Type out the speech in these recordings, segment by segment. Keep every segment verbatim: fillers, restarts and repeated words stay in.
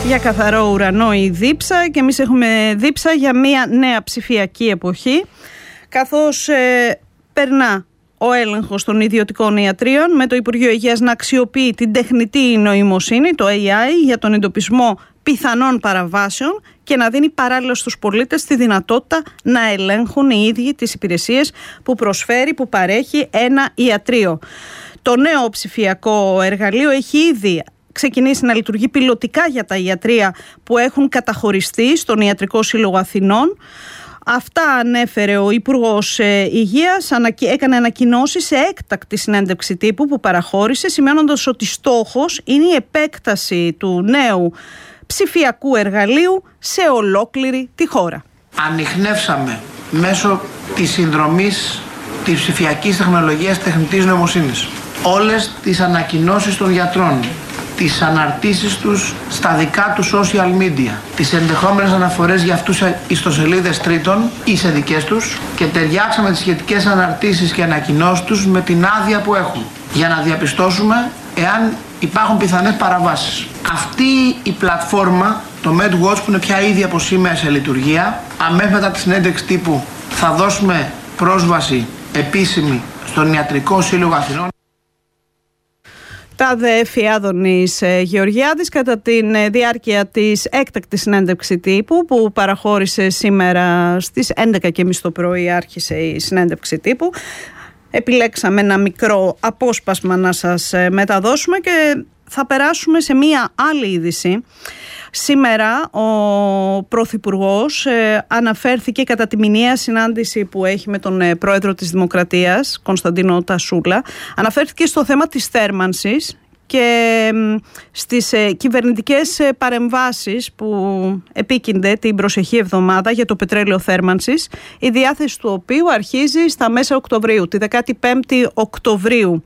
Για καθαρό ουρανό η δίψα και εμείς έχουμε δίψα για μια νέα ψηφιακή εποχή, καθώς ε, περνά ο έλεγχος των ιδιωτικών ιατρίων με το Υπουργείο Υγείας να αξιοποιεί την τεχνητή νοημοσύνη, το έι άι, για τον εντοπισμό πιθανών παραβάσεων και να δίνει παράλληλα στους πολίτες τη δυνατότητα να ελέγχουν οι ίδιοι τις υπηρεσίες που προσφέρει, που παρέχει ένα ιατρείο. Το νέο ψηφιακό εργαλείο έχει ήδη ξεκινήσει να λειτουργεί πιλωτικά για τα ιατρεία που έχουν καταχωριστεί στον Ιατρικό Σύλλογο Αθηνών. Αυτά ανέφερε ο Υπουργός Υγείας, έκανε ανακοινώσεις σε έκτακτη συνέντευξη τύπου που παραχώρησε, σημαίνοντας ότι στόχος είναι η επέκταση του νέου ψηφιακού εργαλείου σε ολόκληρη τη χώρα. Ανιχνεύσαμε μέσω της συνδρομής της ψηφιακής τεχνολογίας τεχνητής νοημοσύνης όλες τις ανακοινώσεις των γιατρών, τις αναρτήσεις τους στα δικά του social media, τις ενδεχόμενες αναφορές για αυτούς σε ιστοσελίδες τρίτων ή σε δικές τους, και ταιριάξαμε τις σχετικές αναρτήσεις και ανακοινώσεις τους με την άδεια που έχουν, για να διαπιστώσουμε εάν υπάρχουν πιθανές παραβάσεις. Αυτή η πλατφόρμα, το MedWatch, που είναι πια ήδη από σήμερα σε λειτουργία, αμέσως μετά τη συνέντευξη τύπου θα δώσουμε πρόσβαση επίσημη στον Ιατρικό Σύλλογο Αθηνών. Τα δε Άδωνης Γεωργιάδης κατά τη διάρκεια της έκτακτης συνέντευξη τύπου που παραχώρησε σήμερα στις έντεκα και μισή το πρωί, άρχισε η συνέντευξη τύπου. Επιλέξαμε ένα μικρό απόσπασμα να σας μεταδώσουμε και θα περάσουμε σε μία άλλη είδηση. Σήμερα ο Πρωθυπουργός ε, αναφέρθηκε κατά τη μηνιαία συνάντηση που έχει με τον ε, Πρόεδρο της Δημοκρατίας, Κωνσταντίνο Τασούλα, αναφέρθηκε στο θέμα της θέρμανσης και ε, στις ε, κυβερνητικές ε, παρεμβάσεις που επίκυνται την προσεχή εβδομάδα για το πετρέλαιο θέρμανσης, η διάθεση του οποίου αρχίζει στα μέσα Οκτωβρίου, τη δεκαπέντε Οκτωβρίου.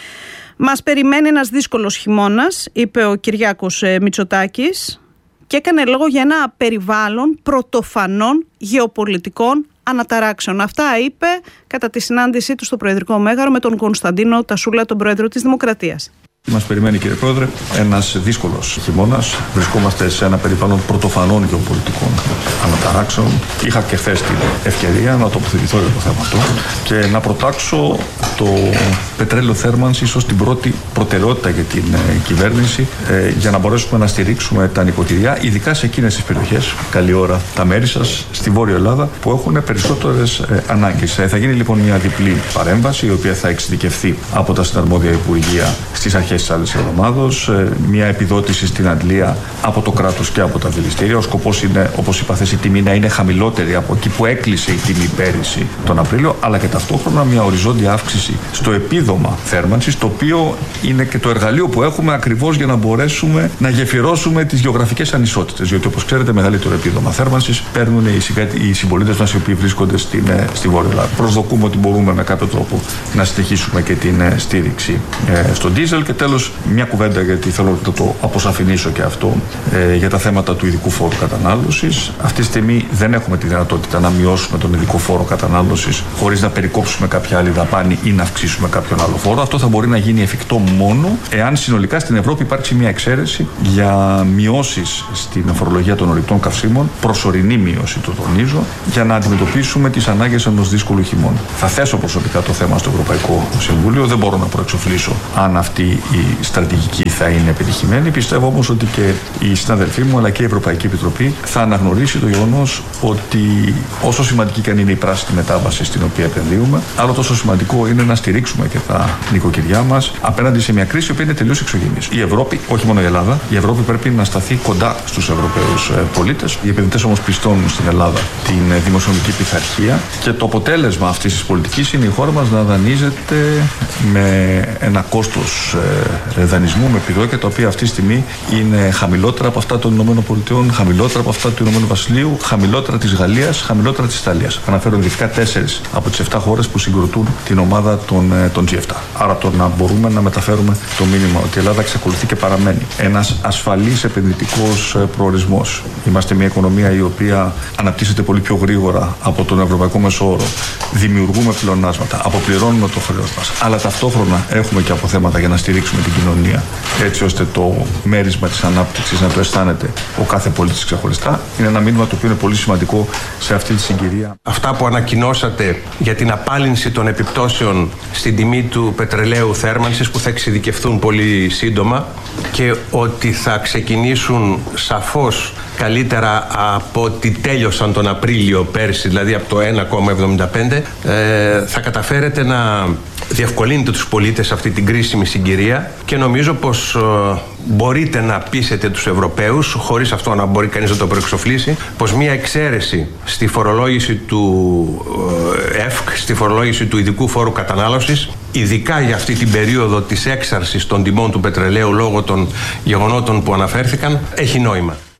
Μας περιμένει ένας δύσκολος χειμώνας, είπε ο Κυριάκος ε, Μητσοτάκης, και έκανε λόγο για ένα περιβάλλον πρωτοφανών γεωπολιτικών αναταράξεων. Αυτά είπε κατά τη συνάντησή του στο Προεδρικό Μέγαρο με τον Κωνσταντίνο Τασούλα, τον Πρόεδρο της Δημοκρατίας. Μας περιμένει, κύριε Πρόεδρε, ένας δύσκολος χειμώνας. Βρισκόμαστε σε ένα περιβάλλον πρωτοφανών γεωπολιτικών αναταράξεων. Είχα και χθες την ευκαιρία να τοποθετηθώ για το θέμα αυτό και να προτάξω το πετρέλαιο θέρμανσης ως την πρώτη προτεραιότητα για την ε, κυβέρνηση, ε, για να μπορέσουμε να στηρίξουμε τα νοικοκυριά, ειδικά σε εκείνες τις περιοχές, καλή ώρα τα μέρη σας, στη Βόρεια Ελλάδα, που έχουν περισσότερες ε, ανάγκες. Ε, θα γίνει λοιπόν μια διπλή παρέμβαση, η οποία θα εξειδικευθεί από τα συναρμόδια Υπουργεία στις αρχές της άλλης εβδομάδος, μια επιδότηση στην αντλία από το κράτος και από τα δηληστήρια. Ο σκοπός είναι, όπως είπα χθες, η τιμή να είναι χαμηλότερη από εκεί που έκλεισε η τιμή πέρυσι τον Απρίλιο, αλλά και ταυτόχρονα μια οριζόντια αύξηση στο επίδομα θέρμανσης, το οποίο είναι και το εργαλείο που έχουμε ακριβώς για να μπορέσουμε να γεφυρώσουμε τις γεωγραφικές ανισότητες. Διότι, όπως ξέρετε, μεγαλύτερο επίδομα θέρμανσης παίρνουν οι συμπολίτες μας οι οποίοι βρίσκονται στην, στη Βόρεια Ελλάδα. Προσδοκούμε ότι μπορούμε με κάποιο τρόπο να συνεχίσουμε και την στήριξη ε, στο ντίζελ. Και τέλος, μια κουβέντα, γιατί θέλω να το αποσαφηνίσω και αυτό, ε, για τα θέματα του ειδικού φόρου κατανάλωσης. Αυτή τη στιγμή δεν έχουμε τη δυνατότητα να μειώσουμε τον ειδικό φόρο κατανάλωσης χωρίς να περικόψουμε κάποια άλλη δαπάνη ή να αυξήσουμε κάποιον άλλο φόρο. Αυτό θα μπορεί να γίνει εφικτό μόνο εάν συνολικά στην Ευρώπη υπάρξει μια εξαίρεση για μειώσεις στην φορολογία των ορυκτών καυσίμων, προσωρινή μείωση, το τονίζω, για να αντιμετωπίσουμε τις ανάγκες ενός δύσκολου χειμώνα. Θα θέσω προσωπικά το θέμα στο Ευρωπαϊκό Συμβούλιο. Δεν μπορώ να προεξοφλήσω αν αυτή η στρατηγική θα είναι επιτυχημένη. Πιστεύω όμως ότι και οι συναδελφοί μου αλλά και η Ευρωπαϊκή Επιτροπή θα αναγνωρίσει το γεγονός ότι όσο σημαντική και αν είναι η πράσινη μετάβαση στην οποία επενδύουμε, άλλο τόσο σημαντικό είναι να στηρίξουμε και τα νοικοκυριά μας απέναντι σε μια κρίση που είναι τελείως εξωγενής. Η Ευρώπη, όχι μόνο η Ελλάδα, η Ευρώπη πρέπει να σταθεί κοντά στους Ευρωπαίους πολίτες. Οι επενδυτές όμως πιστώνουν στην Ελλάδα την δημοσιονομική πειθαρχία και το αποτέλεσμα αυτής της πολιτικής είναι η χώρα μας να δανείζεται με ένα κόστος δανεισμού, με επιδόκια τα οποία αυτή τη στιγμή είναι χαμηλότερα από αυτά των ΗΠΑ, χαμηλότερα από αυτά του Ηνωμένου Βασιλείου, χαμηλότερα της Γαλλίας, χαμηλότερα της Ιταλίας. Αναφέρω ειδικά τέσσερις από τις επτά χώρες που συγκροτούν την ομάδα των, των τζι επτά. Άρα το να μπορούμε να μεταφέρουμε το μήνυμα ότι η Ελλάδα εξακολουθεί και παραμένει ένας ασφαλής επενδυτικός προορισμός. Είμαστε μια οικονομία η οποία αναπτύσσεται πολύ πιο γρήγορα από τον ευρωπαϊκό μεσόωρο. Δημιουργούμε πλεονάσματα, αποπληρώνουμε το χρέος μας. Αλλά ταυτόχρονα έχουμε και αποθέματα για να στηρίξουμε με την κοινωνία, έτσι ώστε το μέρισμα της ανάπτυξης να το αισθάνεται ο κάθε πολίτης ξεχωριστά. Είναι ένα μήνυμα το οποίο είναι πολύ σημαντικό σε αυτή τη συγκυρία. Αυτά που ανακοινώσατε για την απάλυνση των επιπτώσεων στην τιμή του πετρελαίου θέρμανσης, που θα εξειδικευθούν πολύ σύντομα και ότι θα ξεκινήσουν σαφώς καλύτερα από ότι τέλειωσαν τον Απρίλιο πέρσι, δηλαδή από το ένα κόμμα εβδομήντα πέντε, ε, θα καταφέρετε να διευκολύνετε τους πολίτες σε αυτή την κρίσιμη συγκυρία και νομίζω πως ε, μπορείτε να πείσετε τους Ευρωπαίους, χωρίς αυτό να μπορεί κανείς να το προεξοφλήσει, πως μια εξαίρεση στη φορολόγηση του ε, ΕΦΚ, στη φορολόγηση του ειδικού φόρου κατανάλωσης, ειδικά για αυτή την περίοδο της έξαρσης των τιμών του πετρελαίου λόγω των γεγονότων που αναφέρθηκαν, έχει νόημα.